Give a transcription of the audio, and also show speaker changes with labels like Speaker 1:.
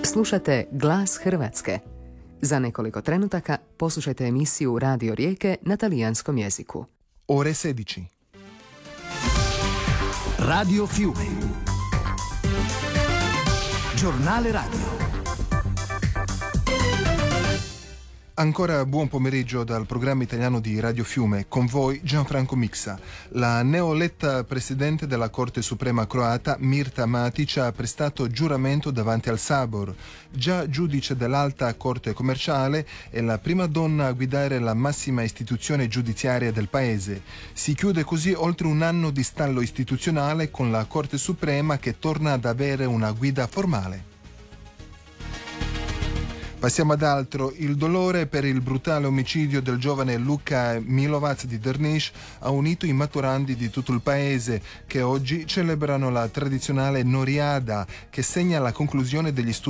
Speaker 1: Slušate Glas Hrvatske. Za nekoliko trenutaka poslušajte emisiju Radio Rijeke na talijanskom jeziku.
Speaker 2: Ore 16.
Speaker 3: Radio Fiume. Giornale radio.
Speaker 2: Ancora buon pomeriggio dal programma italiano di Radio Fiume, con voi Gianfranco Mixa. La neoletta presidente della Corte Suprema croata, Mirta Matic, ha prestato giuramento davanti al Sabor. Già giudice dell'Alta Corte Commerciale, è la prima donna a guidare la massima istituzione giudiziaria del paese. Si chiude così oltre un anno di stallo istituzionale con la Corte Suprema che torna ad avere una guida formale. Passiamo ad altro. Il dolore per il brutale omicidio del giovane Luka Milovac di Drniš ha unito i maturandi di tutto il paese, che oggi celebrano la tradizionale Noriada, che segna la conclusione degli studi